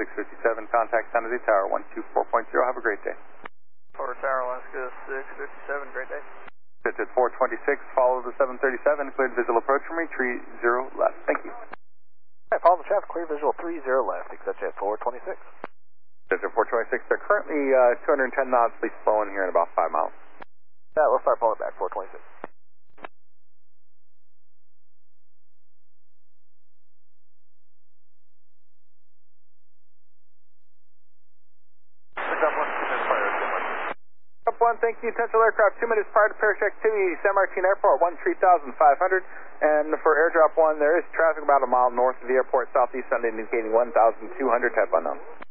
657, contact San Jose Tower 124.0. Have a great day. Tower Alaska 657, great day. Pitch at 426, follow the 737, cleared visual approach from me, 30 left. Thank you. All right, follow the traffic, clear visual 30 left, except at 426. Pitch at 426, they're currently 210 knots, please slow in here in about 5 miles. Yeah, we'll start pulling back, 426. Up 1, thank you. Potential aircraft 2 minutes prior to parachute activity, San Martin Airport, 13,500. And for airdrop 1, there is traffic about a mile north of the airport, southeast, indicating 1,200, type unknown.